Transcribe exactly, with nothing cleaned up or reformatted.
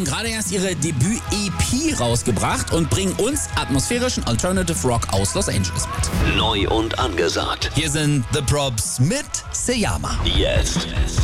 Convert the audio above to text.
gerade erst ihre Debüt-E P rausgebracht und bringen uns atmosphärischen Alternative Rock aus Los Angeles mit. Neu und angesagt. Hier sind The Probs mit Seyama. Jetzt.